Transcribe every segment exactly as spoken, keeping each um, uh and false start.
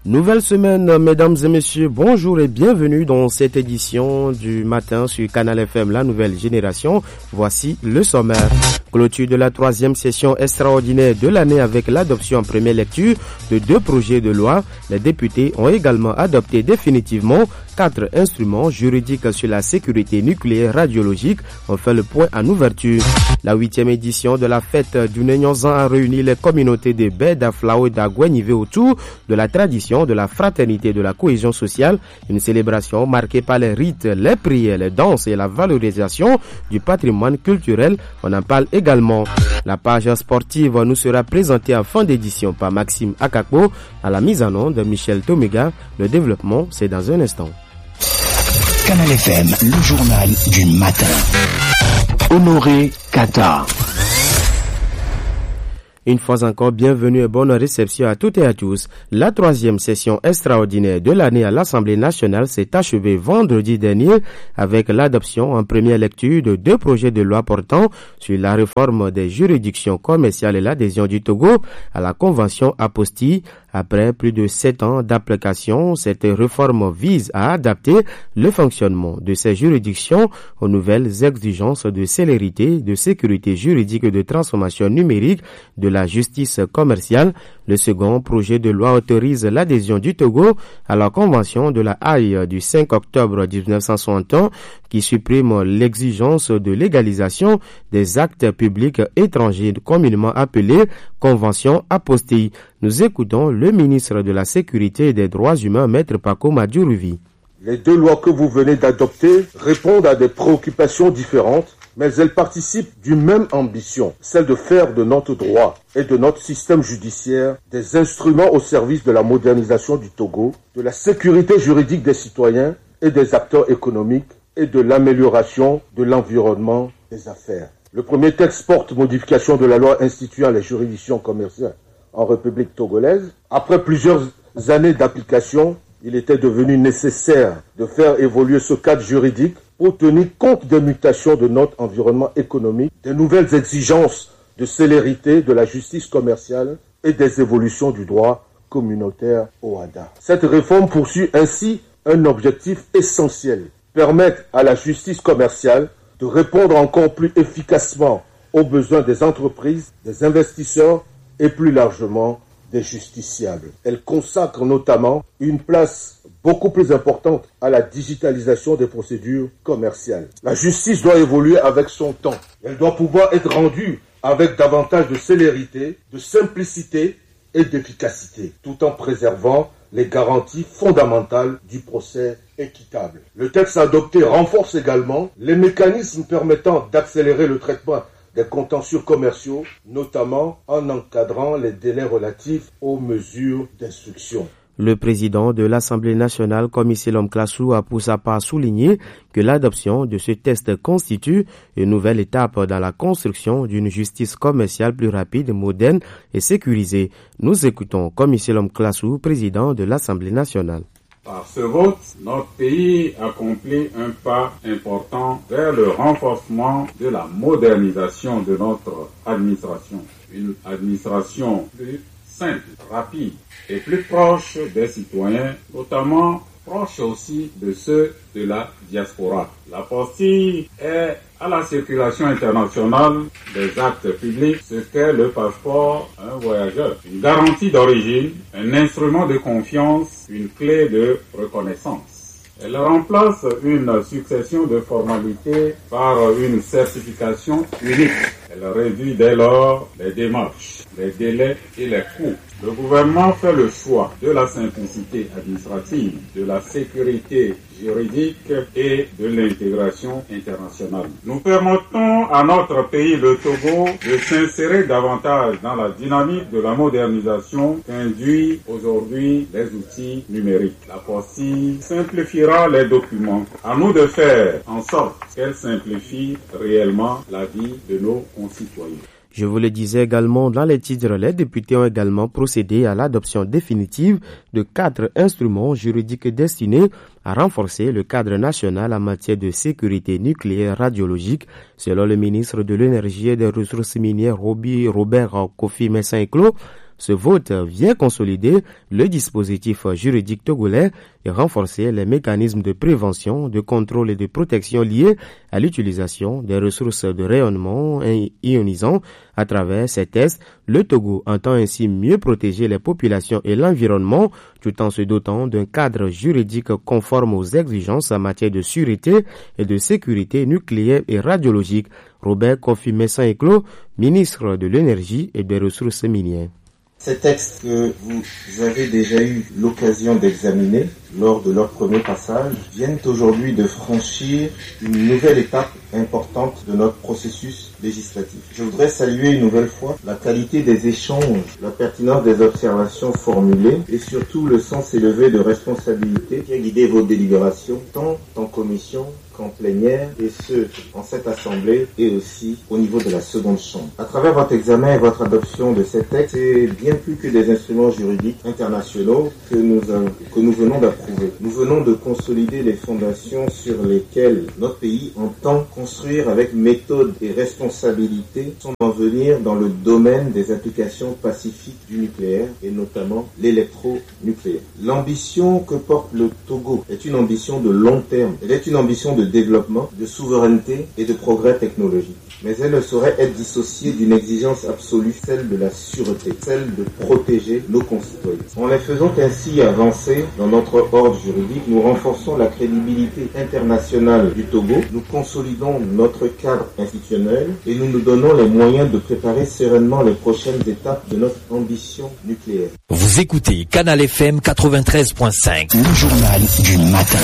Nouvelle semaine, mesdames et messieurs, bonjour et bienvenue dans cette édition du matin sur Canal F M, la nouvelle génération. Voici le sommaire. Clôture de la troisième session extraordinaire de l'année avec l'adoption en première lecture de deux projets de loi. Les députés ont également adopté définitivement quatre instruments juridiques sur la sécurité nucléaire radiologique. On fait le point en ouverture. La huitième édition de la fête du Négnonzan a réuni les communautés de Baie, d'Aflao et d'Agouenivé autour de la tradition de la fraternité et de la cohésion sociale. Une célébration marquée par les rites, les prières, les danses et la valorisation du patrimoine culturel. On en parle également. La page sportive nous sera présentée en fin d'édition par Maxime Akakpo à la mise en onde de Michel Tomega. Le développement, c'est dans un instant. Canal F M, le journal du matin. Honoré Qatar. Une fois encore, bienvenue et bonne réception à toutes et à tous. La troisième session extraordinaire de l'année à l'Assemblée nationale s'est achevée vendredi dernier avec l'adoption en première lecture de deux projets de loi portant sur la réforme des juridictions commerciales et l'adhésion du Togo à la Convention apostille. Après plus de sept ans d'application, cette réforme vise à adapter le fonctionnement de ces juridictions aux nouvelles exigences de célérité, de sécurité juridique et de transformation numérique de la justice commerciale. Le second projet de loi autorise l'adhésion du Togo à la Convention de la Haye du cinq octobre mille neuf cent soixante et un qui supprime l'exigence de légalisation des actes publics étrangers communément appelés Convention apostille. Nous écoutons le ministre de la Sécurité et des Droits humains, Maître Paco Madjuruvi. Les deux lois que vous venez d'adopter répondent à des préoccupations différentes, mais elles participent d'une même ambition, celle de faire de notre droit et de notre système judiciaire des instruments au service de la modernisation du Togo, de la sécurité juridique des citoyens et des acteurs économiques et de l'amélioration de l'environnement des affaires. Le premier texte porte modification de la loi instituant les juridictions commerciales en République togolaise. Après plusieurs années d'application, il était devenu nécessaire de faire évoluer ce cadre juridique pour tenir compte des mutations de notre environnement économique, des nouvelles exigences de célérité de la justice commerciale et des évolutions du droit communautaire O A D A. Cette réforme poursuit ainsi un objectif essentiel, permettre à la justice commerciale de répondre encore plus efficacement aux besoins des entreprises, des investisseurs et plus largement des justiciables. Elle consacre notamment une place beaucoup plus importante à la digitalisation des procédures commerciales. La justice doit évoluer avec son temps. Elle doit pouvoir être rendue avec davantage de célérité, de simplicité et d'efficacité, tout en préservant les garanties fondamentales du procès équitable. Le texte adopté renforce également les mécanismes permettant d'accélérer le traitement des contentieux commerciaux, notamment en encadrant les délais relatifs aux mesures d'instruction. Le président de l'Assemblée nationale, Komisilom Klasu, a pour sa part souligné que l'adoption de ce texte constitue une nouvelle étape dans la construction d'une justice commerciale plus rapide, moderne et sécurisée. Nous écoutons Komisilom Klasu, président de l'Assemblée nationale. Par ce vote, notre pays accomplit un pas important vers le renforcement de la modernisation de notre administration. Une administration plus simple, rapide et plus proche des citoyens, notamment proche aussi de ceux de la diaspora. La pastille est à la circulation internationale des actes publics, ce qu'est le passeport à un voyageur. Une garantie d'origine, un instrument de confiance, une clé de reconnaissance. Elle remplace une succession de formalités par une certification unique. Elle réduit dès lors les démarches, les délais et les coûts. Le gouvernement fait le choix de la simplicité administrative, de la sécurité juridique et de l'intégration internationale. Nous permettons à notre pays, le Togo, de s'insérer davantage dans la dynamique de la modernisation qu'induit aujourd'hui les outils numériques. La pastille simplifiera les documents. À nous de faire en sorte qu'elle simplifie réellement la vie de nos concitoyens. Je vous le disais également dans les titres, les députés ont également procédé à l'adoption définitive de quatre instruments juridiques destinés à renforcer le cadre national en matière de sécurité nucléaire radiologique. Selon le ministre de l'Énergie et des Ressources minières Robert Kofi Messin-Eklo, Ce vote vient consolider le dispositif juridique togolais et renforcer les mécanismes de prévention, de contrôle et de protection liés à l'utilisation des ressources de rayonnement ionisant. À travers ces tests, le Togo entend ainsi mieux protéger les populations et l'environnement tout en se dotant d'un cadre juridique conforme aux exigences en matière de sûreté et de sécurité nucléaire et radiologique. Robert Kofi Messan-Eklo, ministre de l'Énergie et des Ressources minières. Ces textes que vous avez déjà eu l'occasion d'examiner lors de leur premier passage viennent aujourd'hui de franchir une nouvelle étape importante de notre processus législatif. Je voudrais saluer une nouvelle fois la qualité des échanges, la pertinence des observations formulées et surtout le sens élevé de responsabilité qui a guidé vos délibérations tant en commission qu'en plénière, et ce, en cette assemblée et aussi au niveau de la seconde chambre. À travers votre examen et votre adoption de ces textes, c'est bien plus que des instruments juridiques internationaux que nous, que nous venons d'approuver. Nous venons de consolider les fondations sur lesquelles notre pays entend construire avec méthode et responsabilité son avenir dans le domaine des applications pacifiques du nucléaire et notamment l'électronucléaire. L'ambition que porte le Togo est une ambition de long terme. Elle est une ambition de développement, de souveraineté et de progrès technologique. Mais elle ne saurait être dissociée d'une exigence absolue, celle de la sûreté, celle de protéger nos concitoyens. En les faisant ainsi avancer dans notre ordre juridique, nous renforçons la crédibilité internationale du Togo, nous consolidons notre cadre institutionnel et nous nous donnons les moyens de préparer sereinement les prochaines étapes de notre ambition nucléaire. Vous écoutez Canal F M quatre-vingt-treize point cinq, le journal du matin.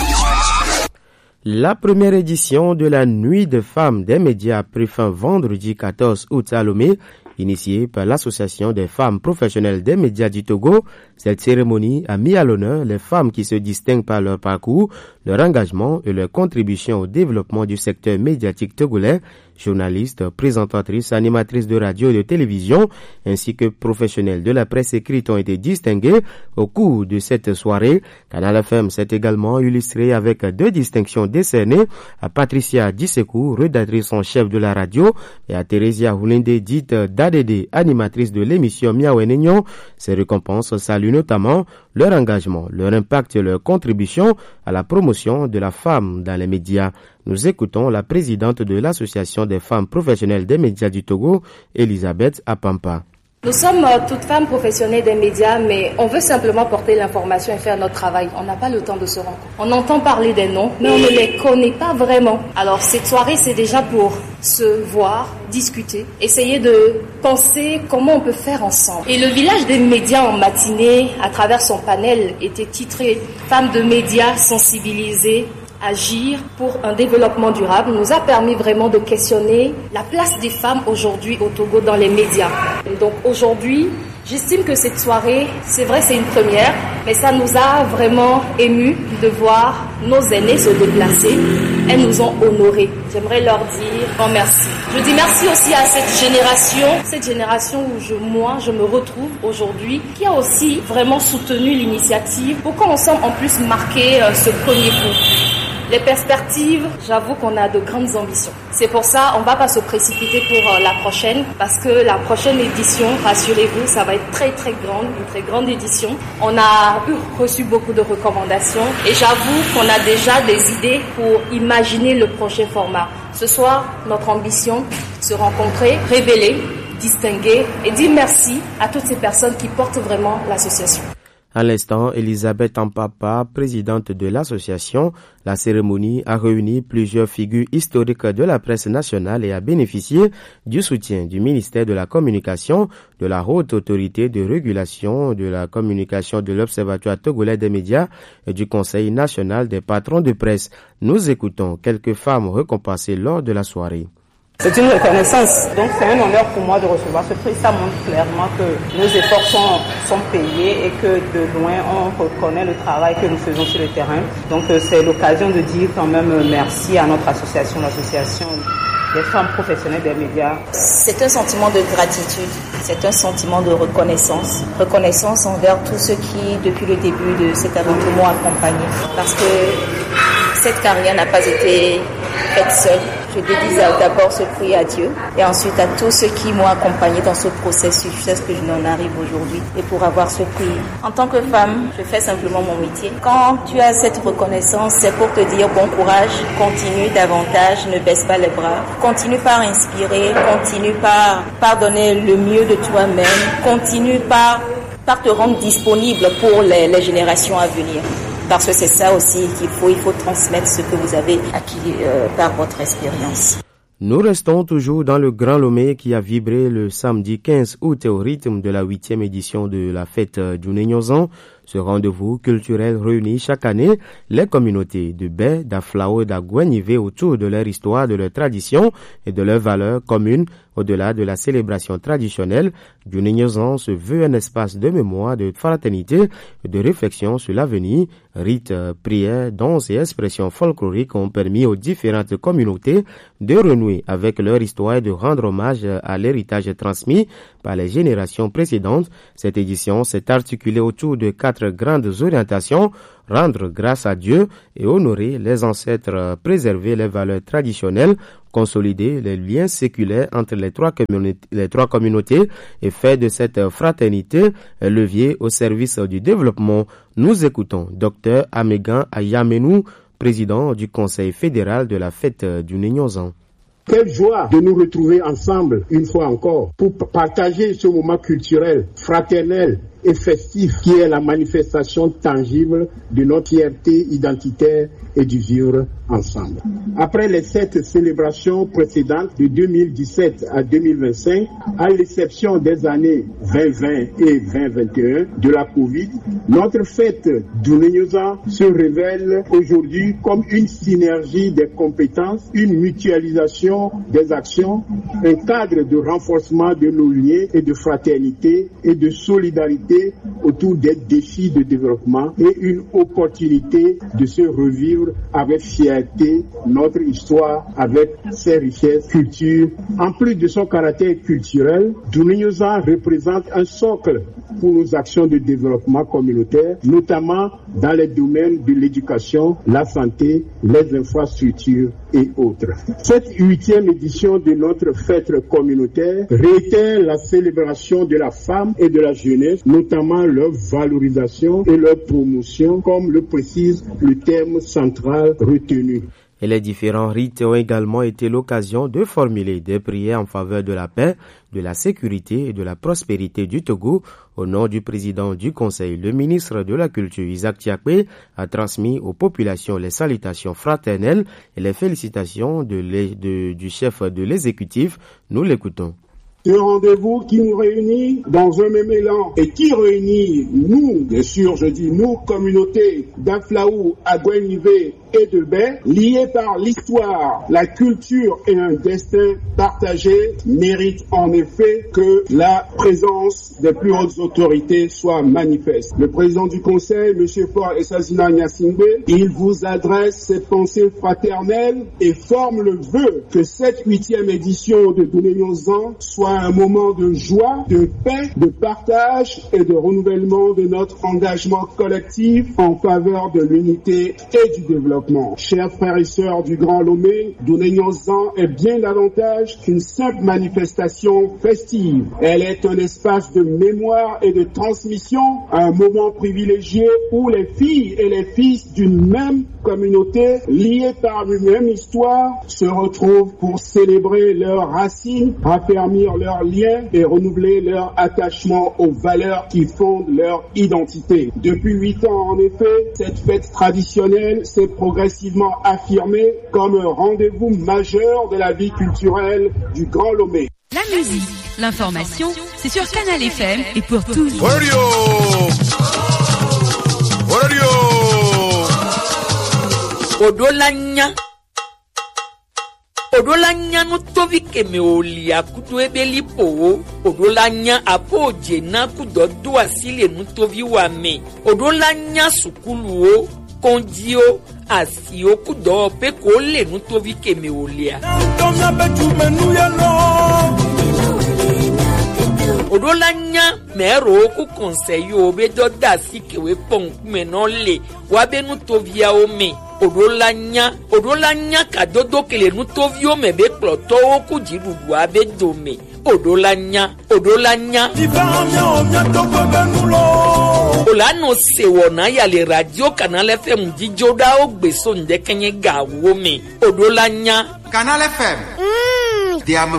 La première édition de la Nuit des femmes des médias a pris fin vendredi quatorze août à Lomé, initiée par l'Association des femmes professionnelles des médias du Togo. Cette cérémonie a mis à l'honneur les femmes qui se distinguent par leur parcours, leur engagement et leur contribution au développement du secteur médiatique togolais. Journalistes, présentatrices, animatrices de radio et de télévision, ainsi que professionnels de la presse écrite ont été distingués au cours de cette soirée. Canal F M s'est également illustré avec deux distinctions décernées à Patricia Dissekou, rédactrice en chef de la radio, et à Theresia Hulinde, dite Dadede, animatrice de l'émission Miaoué Nignon. Ces récompenses saluent notamment leur engagement, leur impact et leur contribution à la promotion de la femme dans les médias. Nous écoutons la présidente de l'Association des femmes professionnelles des médias du Togo, Elisabeth Apampa. Nous sommes euh, toutes femmes professionnelles des médias, mais on veut simplement porter l'information et faire notre travail. On n'a pas le temps de se rencontrer. On entend parler des noms, mais on ne les connaît pas vraiment. Alors cette soirée, c'est déjà pour se voir, discuter, essayer de penser comment on peut faire ensemble. Et le village des médias en matinée, à travers son panel, était titré « Femmes de médias sensibilisées ». Agir pour un développement durable nous a permis vraiment de questionner la place des femmes aujourd'hui au Togo dans les médias. Et donc aujourd'hui, j'estime que cette soirée, c'est vrai, c'est une première, mais ça nous a vraiment émus de voir nos aînés se déplacer. Elles nous ont honorés. J'aimerais leur dire grand merci. Je dis merci aussi à cette génération, cette génération où je, moi, je me retrouve aujourd'hui, qui a aussi vraiment soutenu l'initiative pour qu'ensemble on puisse marquer euh, ce premier coup. Les perspectives, j'avoue qu'on a de grandes ambitions. C'est pour ça, on ne va pas se précipiter pour euh, la prochaine, parce que la prochaine édition, rassurez-vous, ça va être très très grande, une très grande édition. On a reçu beaucoup de recommandations et j'avoue qu'on a déjà des idées pour imaginer le prochain format. Ce soir, notre ambition, se rencontrer, révéler, distinguer et dire merci à toutes ces personnes qui portent vraiment l'association. À l'instant, Elisabeth Ampapa, présidente de l'association, la cérémonie a réuni plusieurs figures historiques de la presse nationale et a bénéficié du soutien du ministère de la Communication, de la Haute Autorité de Régulation de la Communication de l'Observatoire togolais des médias et du Conseil national des patrons de presse. Nous écoutons quelques femmes récompensées lors de la soirée. C'est une reconnaissance, donc c'est un honneur pour moi de recevoir ce prix. Ça montre clairement que nos efforts sont, sont payés et que de loin on reconnaît le travail que nous faisons sur le terrain. Donc c'est l'occasion de dire quand même merci à notre association, l'association des femmes professionnelles des médias. C'est un sentiment de gratitude, c'est un sentiment de reconnaissance. Reconnaissance envers tous ceux qui, depuis le début de cette aventure, m'ont accompagné. Parce que cette carrière n'a pas été faite seule. je dédie d'abord ce prix à Dieu et ensuite à tous ceux qui m'ont accompagné dans ce processus jusqu'à ce que je n'en arrive aujourd'hui et pour avoir ce prix. En tant que femme, je fais simplement mon métier. Quand tu as cette reconnaissance, c'est pour te dire bon courage, continue davantage, ne baisse pas les bras, continue par inspirer, continue par, par donner le mieux de toi-même, continue par, par te rendre disponible pour les, les générations à venir. Parce que c'est ça aussi qu'il faut, il faut transmettre ce que vous avez acquis euh, par votre expérience. Nous restons toujours dans le Grand Lomé qui a vibré le samedi quinze août au rythme de la huitième édition de la fête du Négnozan. Ce rendez-vous culturel réunit chaque année les communautés de Baie, d'Aflao et d'Agouenivé autour de leur histoire, de leur tradition et de leurs valeurs communes. Au-delà de la célébration traditionnelle, du Négnozan se veut un espace de mémoire, de fraternité et de réflexion sur l'avenir. Rites, prières, danses et expressions folkloriques ont permis aux différentes communautés de renouer avec leur histoire et de rendre hommage à l'héritage transmis par les générations précédentes. Cette édition s'est articulée autour de quatre grandes orientations: rendre grâce à Dieu et honorer les ancêtres, préserver les valeurs traditionnelles, consolider les liens séculaires entre les trois, les trois communautés et faire de cette fraternité un levier au service du développement. Nous écoutons Docteur Amégan Ayamenou, président du Conseil fédéral de la fête du Négnozan. Quelle joie de nous retrouver ensemble une fois encore pour partager ce moment culturel, fraternel et festif qui est la manifestation tangible de notre fierté identitaire et du vivre ensemble. Après les sept célébrations précédentes de deux mille dix-sept à deux mille vingt-cinq, à l'exception des années vingt vingt et vingt vingt et un de la Covid, notre fête du Négnozan se révèle aujourd'hui comme une synergie des compétences, une mutualisation des actions, un cadre de renforcement de nos liens et de fraternité et de solidarité autour des défis de développement et une opportunité de se revivre avec fierté notre histoire avec ses richesses, cultures. En plus de son caractère culturel, du Négnozan représente un socle pour nos actions de développement communautaire, notamment dans les domaines de l'éducation, la santé, les infrastructures et autres. Cette huitième édition de notre fête communautaire réitère la célébration de la femme et de la jeunesse, notamment leur valorisation et leur promotion, comme le précise le terme central retenu. Et les différents rites ont également été l'occasion de formuler des prières en faveur de la paix, de la sécurité et de la prospérité du Togo. Au nom du président du Conseil, le ministre de la Culture, Isaac Tiakwe, a transmis aux populations les salutations fraternelles et les félicitations de de, du chef de l'exécutif. Nous l'écoutons. Ce rendez-vous qui nous réunit dans un même élan et qui réunit nous, bien sûr, je dis nous, communautés d'Aflao, Agouenivé et de Baie, liés par l'histoire, la culture et un destin partagé, mérite en effet que la présence des plus hautes autorités soit manifeste. Le président du Conseil, M. Paul Essazina Nyasingbe, il vous adresse ses pensées fraternelles et forme le vœu que cette huitième édition de du Négnozan soit un moment de joie, de paix, de partage et de renouvellement de notre engagement collectif en faveur de l'unité et du développement. Chers frères et sœurs du Grand Lomé, du Négnozan est bien davantage qu'une simple manifestation festive. Elle est un espace de mémoire et de transmission, un moment privilégié où les filles et les fils d'une même communauté, liés par une même histoire, se retrouvent pour célébrer leurs racines, raffermir leurs liens et renouveler leur attachement aux valeurs qui fondent leur identité. Depuis huit ans, en effet, cette fête traditionnelle s'est progressivement affirmée comme un rendez-vous majeur de la vie culturelle du Grand Lomé. La musique, l'information, c'est sur Canal F M et pour tous. Radio Radio Odolanya Odolanya no tovi keme olia kutu ebeli po Odolanya apo jena kudodo asile no tovi wame Odolanya sukulu o kondio asio kudo pe ko le no tovi keme olia Odolanya mero ku conseil o be do dasi kewe pon menole wa be no tovia o me odo la nya odo la nya kadodo kele nutovio mebe ploto ku jidudu abe dome odo la nya odo la nya ola no se wona ya le radio Canal F M jijoda ogbeso ndekenye gawo me odo la nya Canal F M mm.